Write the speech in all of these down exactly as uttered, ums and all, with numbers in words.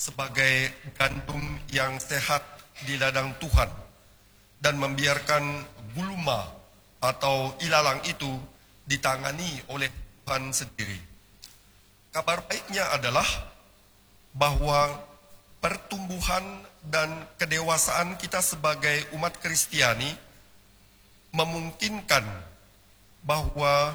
sebagai gandum yang sehat di ladang Tuhan dan membiarkan gulma atau ilalang itu ditangani oleh Tuhan sendiri. Kabar baiknya adalah bahwa pertumbuhan dan kedewasaan kita sebagai umat Kristiani memungkinkan bahwa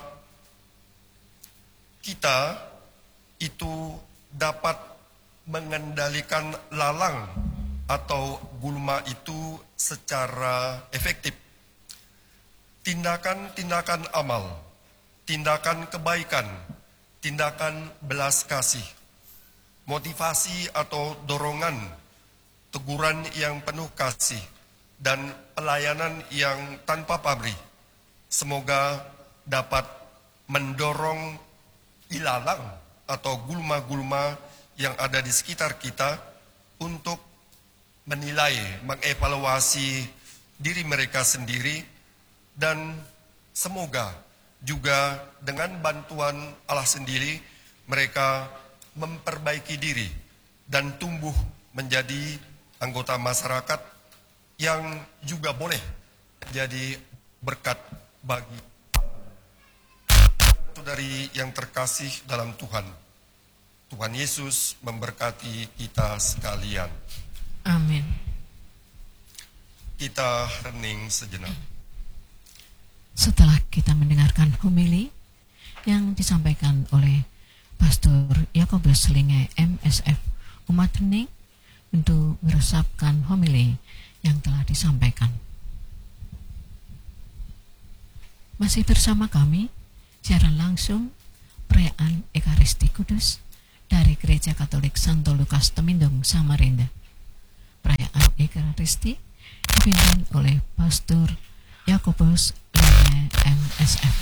kita itu dapat mengendalikan lalang atau gulma itu secara efektif. Tindakan-tindakan amal, tindakan kebaikan, tindakan belas kasih, motivasi atau dorongan, teguran yang penuh kasih, dan pelayanan yang tanpa pamrih, semoga dapat mendorong ilalang atau gulma-gulma yang ada di sekitar kita untuk menilai, mengevaluasi diri mereka sendiri, dan semoga juga dengan bantuan Allah sendiri mereka memperbaiki diri dan tumbuh menjadi anggota masyarakat yang juga boleh menjadi berkat bagi saudari yang terkasih dalam Tuhan. Tuhan Yesus memberkati kita sekalian. Amin. Kita hening sejenak. Setelah kita mendengarkan homili yang disampaikan oleh Pastor Yakobus Selinge M S F Umat Hening, untuk meresapkan homili yang telah disampaikan. Masih bersama kami siaran langsung perayaan Ekaristi Kudus dari Gereja Katolik Santo Lukas Temindung, Samarinda. Perayaan Ekaristi dipimpin oleh Pastor Yakobus Selinge M S F.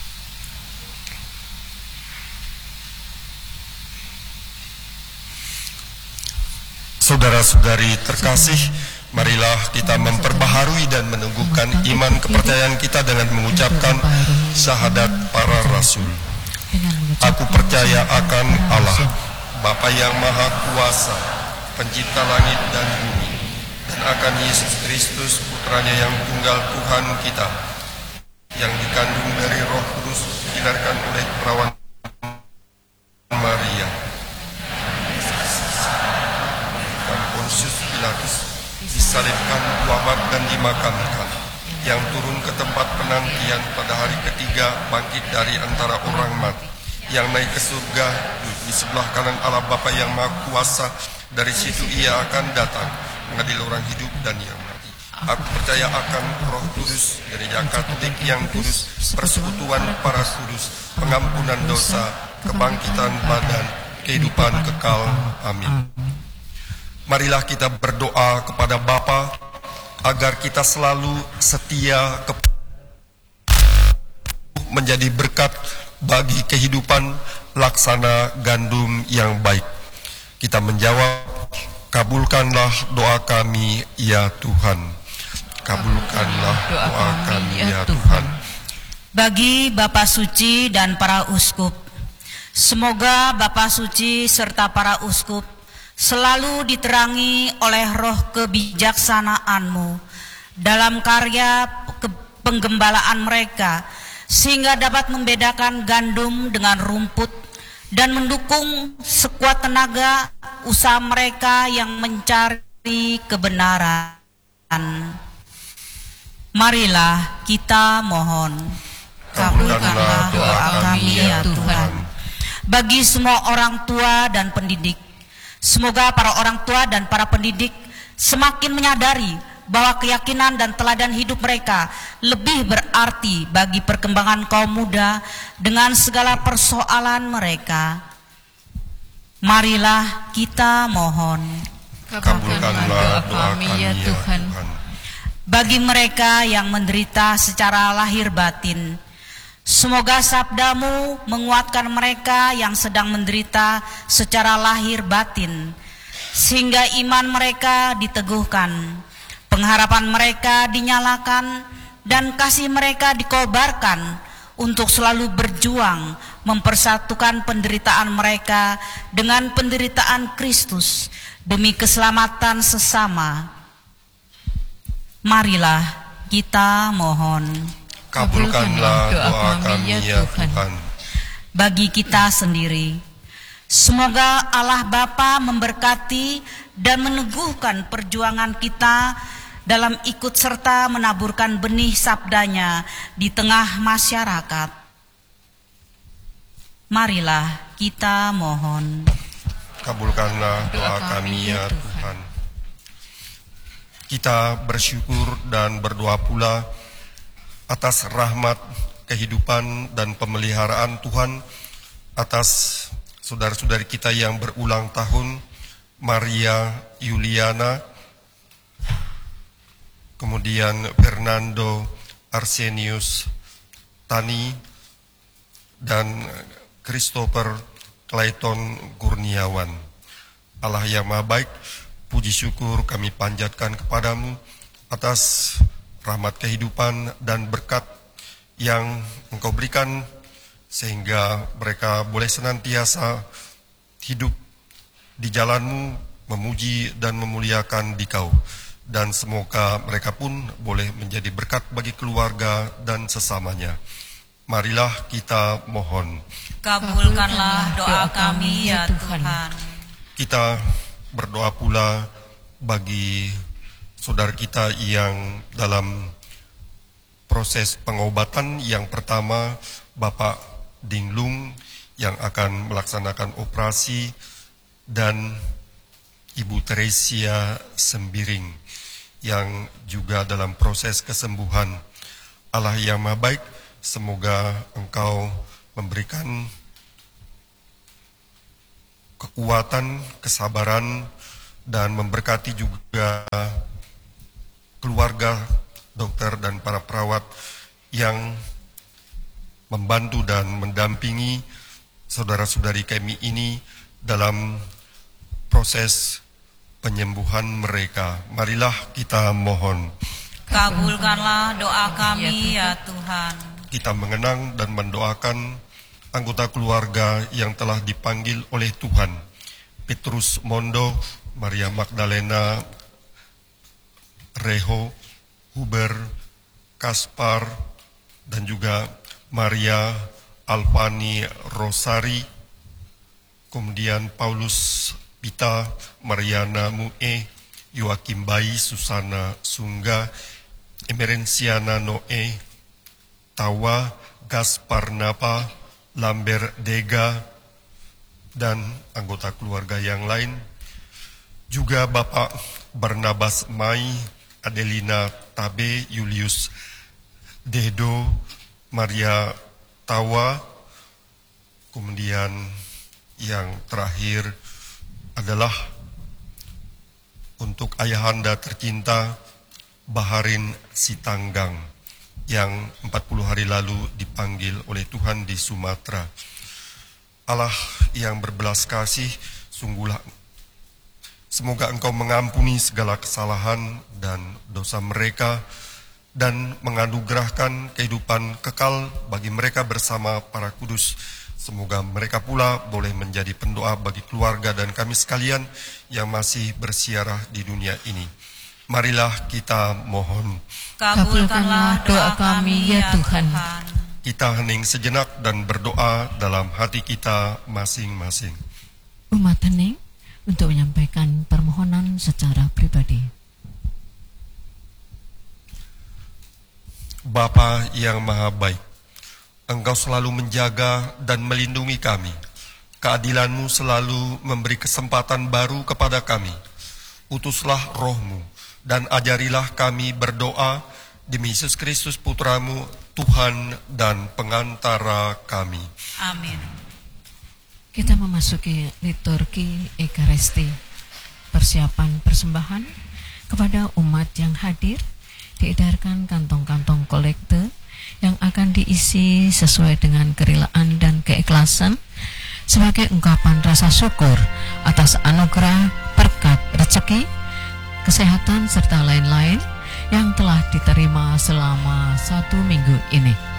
Saudara-saudari terkasih, marilah kita memperbaharui dan meneguhkan iman kepercayaan kita dengan mengucapkan syahadat para rasul. Aku percaya akan Allah, Bapa yang Maha Kuasa, pencipta langit dan bumi, dan akan Yesus Kristus, putranya yang tunggal Tuhan kita, yang dikandung dari Roh Kudus, dilahirkan oleh perawan Maria, dan Pontius Pilatus, disalibkan, wafat dan dimakamkan, yang turun ke tempat penantian pada hari ketiga, bangkit dari antara orang mati, yang naik ke surga di sebelah kanan Allah Bapa yang Maha Kuasa. Dari situ ia akan datang mengadili orang hidup dan yang mati. Aku percaya akan Roh Kudus, Gereja Katolik yang kudus, persekutuan para kudus, pengampunan dosa, kebangkitan badan, kehidupan kekal. Amin. Marilah kita berdoa kepada Bapa agar kita selalu setia kepada menjadi berkat bagi kehidupan, laksana gandum yang baik. Kita menjawab, kabulkanlah doa kami ya Tuhan. Kabulkanlah doa kami ya Tuhan. Bagi Bapa Suci dan para uskup, semoga Bapa Suci serta para uskup selalu diterangi oleh roh kebijaksanaan-Mu dalam karya penggembalaan mereka, sehingga dapat membedakan gandum dengan rumput dan mendukung sekuat tenaga usaha mereka yang mencari kebenaran. Marilah kita mohon, kabulkanlah doa kami ya Tuhan. Bagi semua orang tua dan pendidik, semoga para orang tua dan para pendidik semakin menyadari bahwa keyakinan dan teladan hidup mereka lebih berarti bagi perkembangan kaum muda dengan segala persoalan mereka. Marilah kita mohon, kabulkanlah doa kami ya Tuhan. Bagi mereka yang menderita secara lahir batin, semoga sabda-Mu menguatkan mereka yang sedang menderita secara lahir batin, sehingga iman mereka diteguhkan, pengharapan mereka dinyalakan, dan kasih mereka dikobarkan untuk selalu berjuang mempersatukan penderitaan mereka dengan penderitaan Kristus demi keselamatan sesama. Marilah kita mohon. Kabulkanlah doa kami ya Tuhan. Bagi kita sendiri, semoga Allah Bapa memberkati dan meneguhkan perjuangan kita dalam ikut serta menaburkan benih sabdanya di tengah masyarakat. Marilah kita mohon. Kabulkanlah doa kami ya Tuhan. Kita bersyukur dan berdoa pula atas rahmat, kehidupan dan pemeliharaan Tuhan atas saudara-saudari kita yang berulang tahun, Maria Yuliana, kemudian Fernando Arsenius Tani, dan Christopher Clayton Kurniawan. Allah yang Maha Baik, puji syukur kami panjatkan kepadamu atas rahmat kehidupan dan berkat yang Engkau berikan sehingga mereka boleh senantiasa hidup di jalan-Mu, memuji dan memuliakan Dikau. Dan semoga mereka pun boleh menjadi berkat bagi keluarga dan sesamanya. Marilah kita mohon. Kabulkanlah doa kami ya Tuhan. Kita berdoa pula bagi saudara kita yang dalam proses pengobatan. Yang pertama, Bapak Dinglung yang akan melaksanakan operasi, dan Ibu Teresia Sembiring yang juga dalam proses kesembuhan. Allah yang Maha Baik, semoga Engkau memberikan kekuatan, kesabaran, dan memberkati juga keluarga, dokter, dan para perawat yang membantu dan mendampingi saudara-saudari kami ini dalam proses penyembuhan mereka. Marilah kita mohon. Kabulkanlah doa kami ya Tuhan. Kita mengenang dan mendoakan anggota keluarga yang telah dipanggil oleh Tuhan. Petrus Mondo, Maria Magdalena, Reho, Huber, Kaspar, dan juga Maria Alpani Rosari, kemudian Paulus Pita, Mariana Mue, Yoakim Bayi, Susana Sungga, Emerenciana Noe, Tawa, Gaspar Napa, Lambert Dega, dan anggota keluarga yang lain. Juga Bapak Barnabas Mai, Adelina Tabe, Julius Dedo, Maria Tawa, kemudian yang terakhir adalah untuk ayahanda tercinta Baharin Sitanggang yang empat puluh hari lalu dipanggil oleh Tuhan di Sumatera. Allah yang berbelas kasih, sungguhlah semoga Engkau mengampuni segala kesalahan dan dosa mereka dan menganugerahkan kehidupan kekal bagi mereka bersama para kudus. Semoga mereka pula boleh menjadi pendoa bagi keluarga dan kami sekalian yang masih bersiarah di dunia ini. Marilah kita mohon. Kabulkanlah doa kami ya Tuhan. Kita hening sejenak dan berdoa dalam hati kita masing-masing. Umat hening untuk menyampaikan permohonan secara pribadi. Bapa yang Maha Baik, Engkau selalu menjaga dan melindungi kami. Keadilan-Mu selalu memberi kesempatan baru kepada kami. Utuslah Roh-Mu dan ajarilah kami berdoa demi Yesus Kristus Putra-Mu, Tuhan dan pengantara kami. Amin. Kita memasuki liturgi Ekaristi, persiapan persembahan kepada umat yang hadir. Diedarkan kantong-kantong kolekte yang akan diisi sesuai dengan kerelaan dan keikhlasan sebagai ungkapan rasa syukur atas anugerah, berkat, rezeki, kesehatan, serta lain-lain yang telah diterima selama satu minggu ini.